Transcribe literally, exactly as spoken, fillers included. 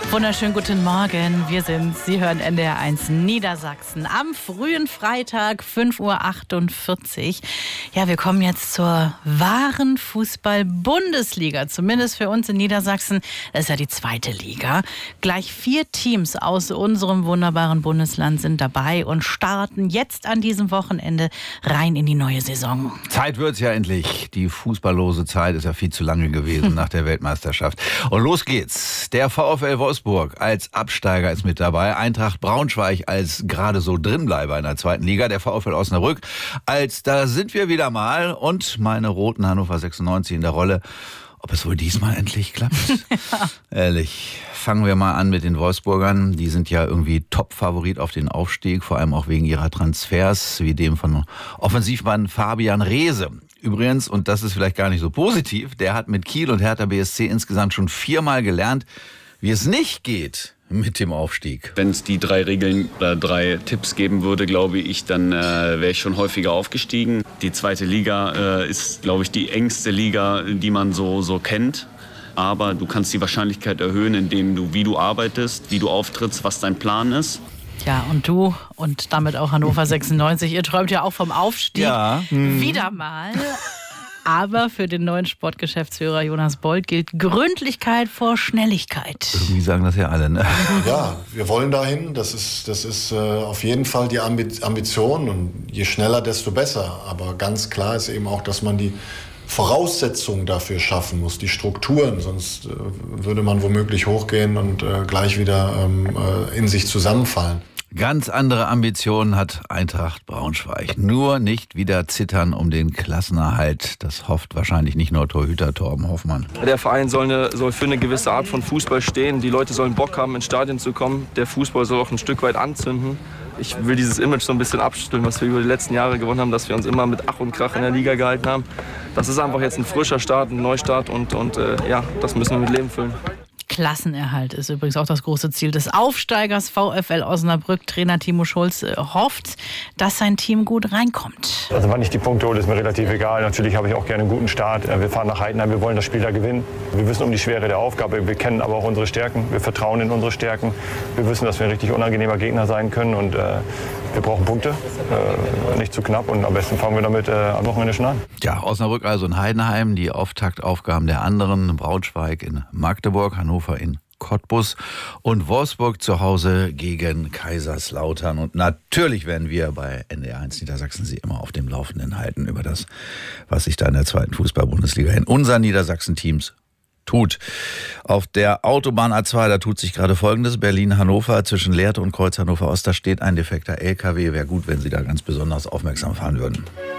Wunderschönen guten Morgen, wir sind, Sie hören N D R eins Niedersachsen am frühen Freitag, fünf Uhr achtundvierzig. Ja, wir kommen jetzt zur wahren Fußball-Bundesliga, zumindest für uns in Niedersachsen. Das ist ja die zweite Liga. Gleich vier Teams aus unserem wunderbaren Bundesland sind dabei und starten jetzt an diesem Wochenende rein in die neue Saison. Zeit wird's ja endlich. Die fußballlose Zeit ist ja viel zu lange gewesen nach der Weltmeisterschaft. Und los geht's. Der VfL Wolfsburg als Absteiger ist mit dabei. Eintracht Braunschweig als gerade so Drinbleiber in der zweiten Liga. Der VfL Osnabrück als da sind wir wieder mal. Und meine roten Hannover sechsundneunzig in der Rolle. Ob es wohl diesmal endlich klappt? Ja. Ehrlich, fangen wir mal an mit den Wolfsburgern. Die sind ja irgendwie Top-Favorit auf den Aufstieg, vor allem auch wegen ihrer Transfers, wie dem von Offensivmann Fabian Reese. Übrigens, und das ist vielleicht gar nicht so positiv, der hat mit Kiel und Hertha B S C insgesamt schon viermal gelernt, wie es nicht geht mit dem Aufstieg. Wenn es die drei Regeln oder drei Tipps geben würde, glaube ich, dann äh, wäre ich schon häufiger aufgestiegen. Die zweite Liga äh, ist, glaube ich, die engste Liga, die man so, so kennt. Aber du kannst die Wahrscheinlichkeit erhöhen, indem du, wie du arbeitest, wie du auftrittst, was dein Plan ist. Ja, und du und damit auch Hannover sechsundneunzig, ihr träumt ja auch vom Aufstieg. Ja. Hm. Wieder mal. Aber für den neuen Sportgeschäftsführer Jonas Bold gilt Gründlichkeit vor Schnelligkeit. Irgendwie sagen das ja alle, ne? Ja, wir wollen dahin. Das ist, das ist äh, auf jeden Fall die Ambition. Und je schneller, desto besser. Aber ganz klar ist eben auch, dass man die Voraussetzungen dafür schaffen muss, die Strukturen. Sonst äh, würde man womöglich hochgehen und äh, gleich wieder ähm, äh, in sich zusammenfallen. Ganz andere Ambitionen hat Eintracht Braunschweig. Nur nicht wieder zittern um den Klassenerhalt. Das hofft wahrscheinlich nicht nur Torhüter Torben Hoffmann. Der Verein soll, eine, soll für eine gewisse Art von Fußball stehen. Die Leute sollen Bock haben, ins Stadion zu kommen. Der Fußball soll auch ein Stück weit anzünden. Ich will dieses Image so ein bisschen abstellen, was wir über die letzten Jahre gewonnen haben, dass wir uns immer mit Ach und Krach in der Liga gehalten haben. Das ist einfach jetzt ein frischer Start, ein Neustart und, und äh, ja, das müssen wir mit Leben füllen. Klassenerhalt ist übrigens auch das große Ziel des Aufsteigers VfL Osnabrück. Trainer Timo Schulz hofft, dass sein Team gut reinkommt. Also wann ich die Punkte hole, ist mir relativ egal. Natürlich habe ich auch gerne einen guten Start. Wir fahren nach Heidenheim, wir wollen das Spiel da gewinnen. Wir wissen um die Schwere der Aufgabe, wir kennen aber auch unsere Stärken. Wir vertrauen in unsere Stärken. Wir wissen, dass wir ein richtig unangenehmer Gegner sein können und äh, wir brauchen Punkte, äh, nicht zu knapp und am besten fangen wir damit äh, am Wochenende schon an. Ja, Osnabrück also in Heidenheim, die Auftaktaufgaben der anderen, Braunschweig in Magdeburg, Hannover in Cottbus und Wolfsburg zu Hause gegen Kaiserslautern. Und natürlich werden wir bei N D R eins Niedersachsen Sie immer auf dem Laufenden halten über das, was sich da in der zweiten Fußball-Bundesliga in unseren Niedersachsen-Teams tut. Auf der Autobahn A zwei, da tut sich gerade Folgendes. Berlin-Hannover zwischen Lehrte und Kreuz Hannover-Ost, da steht ein defekter L K W. Wäre gut, wenn Sie da ganz besonders aufmerksam fahren würden.